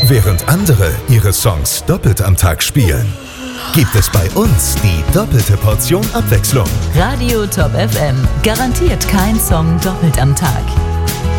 Während andere ihre Songs doppelt am Tag spielen, gibt es bei uns die doppelte Portion Abwechslung. Radio Top FM. Garantiert kein Song doppelt am Tag.